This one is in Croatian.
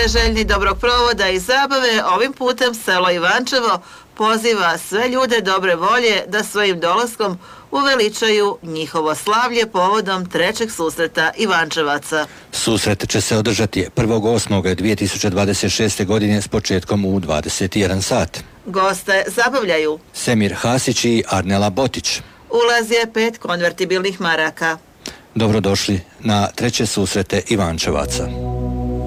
željni dobrog provoda i zabave, ovim putem selo Ivančevo poziva sve ljude dobre volje da svojim dolaskom uveličaju njihovo slavlje povodom trećeg susreta Ivančevaca. Susret će se održati 1.8.2026. godine s početkom u 21 sat. Goste zabavljaju Semir Hasić i Arnela Botić. Ulaz je 5 konvertibilnih maraka. Dobrodošli na treće susrete Ivančevaca.